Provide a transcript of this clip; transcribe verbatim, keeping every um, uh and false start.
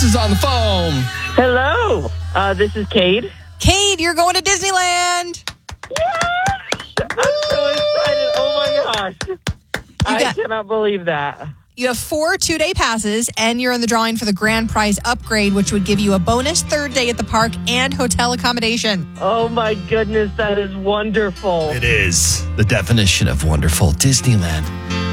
is on the phone. Hello. Uh, this is Cade. Cade, you're going to Disneyland. Yes! I'm so excited. Oh, my gosh. I got- cannot believe that. You have four two-day passes, and you're in the drawing for the grand prize upgrade, which would give you a bonus third day at the park and hotel accommodation. Oh, my goodness. That is wonderful. It is the definition of wonderful. Disneyland.